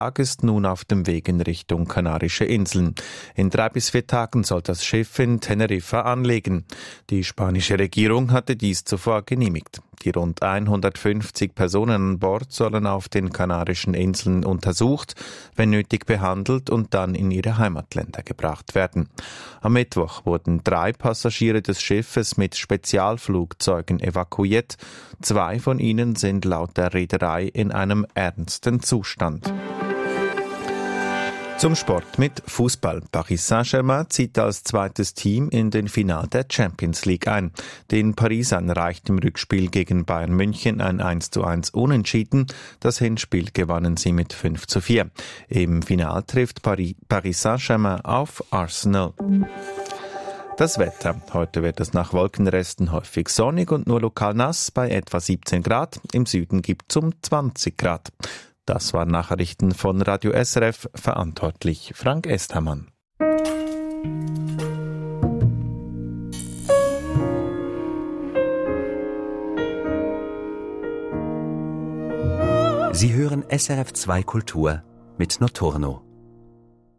ist nun auf dem Weg in Richtung Kanarische Inseln. In 3 bis 4 Tagen soll das Schiff in Teneriffa anlegen. Die spanische Regierung hatte dies zuvor genehmigt. Die rund 150 Personen an Bord sollen auf den Kanarischen Inseln untersucht, wenn nötig behandelt und dann in ihre Heimatländer gebracht werden. Am Mittwoch wurden 3 Passagiere des Schiffes mit Spezialflugzeugen evakuiert. 2 von ihnen sind laut der Reederei in einem ernsten Zustand. Zum Sport mit Fußball. Paris Saint-Germain zieht als zweites Team in den Final der Champions League ein. Den Parisern reicht im Rückspiel gegen Bayern München ein 1:1 Unentschieden. Das Hinspiel gewannen sie mit 5:4. Im Final trifft Paris Saint-Germain auf Arsenal. Das Wetter. Heute wird es nach Wolkenresten häufig sonnig und nur lokal nass bei etwa 17 Grad. Im Süden gibt es um 20 Grad. Das waren Nachrichten von Radio SRF, verantwortlich Frank Estermann. Sie hören SRF 2 Kultur mit Notorno.